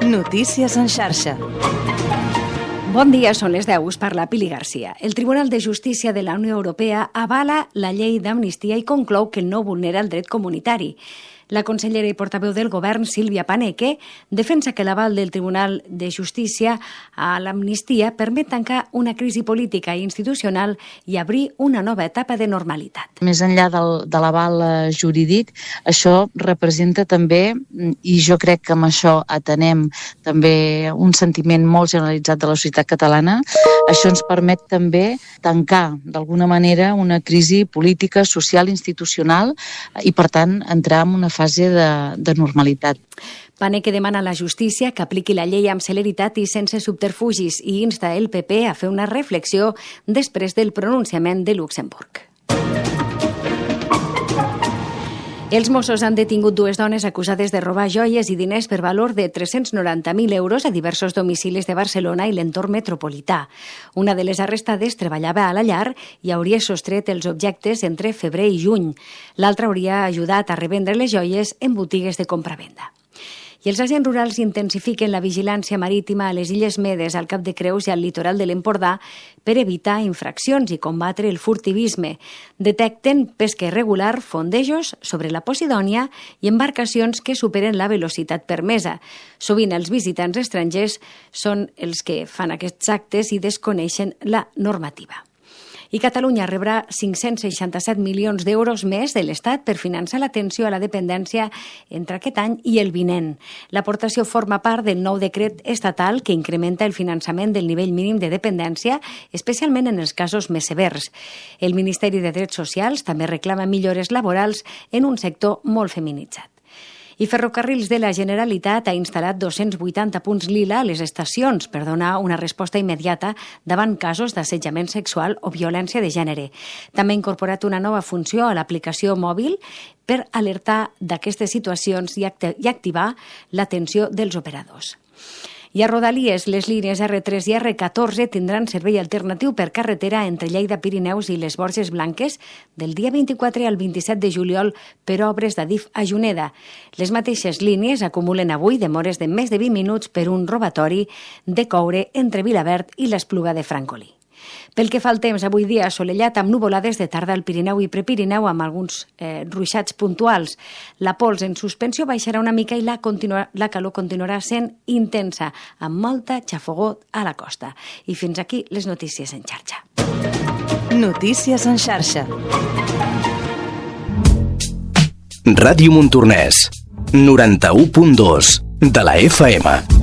Notícies en xarxa. Bon dia, són les 10, us parla Pili Garcia. El Tribunal de Justícia de la Unió Europea avala la llei d'amnistia i conclou que no vulnera el dret comunitari. La consellera i portaveu del govern, Sílvia Paneque, defensa que l'aval del Tribunal de Justícia a l'amnistia permet tancar una crisi política i institucional i obrir una nova etapa de normalitat. Més enllà de l'aval jurídic, això representa també, i jo crec que amb això atenem també un sentiment molt generalitzat de la societat catalana, això ens permet també tancar d'alguna manera una crisi política, social, institucional i per tant entrar en una fase de normalitat. Paneque demana a la justícia que apliqui la llei amb celeritat i sense subterfugis i insta el PP a fer una reflexió després del pronunciament de Luxemburg. Els Mossos han detingut dues dones acusades de robar joies i diners per valor de 390.000 euros a diversos domicilis de Barcelona i l'entorn metropolità. Una de les arrestades treballava a la llar i hauria sostret els objectes entre febrer i juny. L'altra hauria ajudat a revendre les joies en botigues de compravenda. I els agents rurals intensifiquen la vigilància marítima a les Illes Medes, al Cap de Creus i al litoral de l'Empordà per evitar infraccions i combatre el furtivisme. Detecten pesca irregular, fondejos sobre la Posidònia i embarcacions que superen la velocitat permesa. Sovint els visitants estrangers són els que fan aquests actes i desconeixen la normativa. I Catalunya rebrà 567 milions d'euros més de l'Estat per finançar l'atenció a la dependència entre aquest any i el vinent. L'aportació forma part del nou decret estatal que incrementa el finançament del nivell mínim de dependència, especialment en els casos més severs. El Ministeri de Drets Socials també reclama millores laborals en un sector molt feminitzat. I Ferrocarrils de la Generalitat ha instal·lat 280 punts lila a les estacions per donar una resposta immediata davant casos d'assetjament sexual o violència de gènere. També ha incorporat una nova funció a l'aplicació mòbil per alertar d'aquestes situacions i activar l'atenció dels operadors. I a Rodalies, les línies R3 i R14 tindran servei alternatiu per carretera entre Lleida, Pirineus i les Borges Blanques del dia 24 al 27 de juliol per obres d'Adif a Juneda. Les mateixes línies acumulen avui demores de més de 20 minuts per un robatori de coure entre Vilaverd i l'Espluga de Francolí. Pel que fa al temps, avui dia assolellat amb nuvolades de tarda al Pirineu i Prepirineu amb alguns ruixats puntuals. La pols en suspensió baixarà una mica i la calor continuarà sent intensa, amb molta xafogor a la costa. I fins aquí les notícies en xarxa. Notícies en xarxa. Ràdio Montornès, 91.2 de la FM.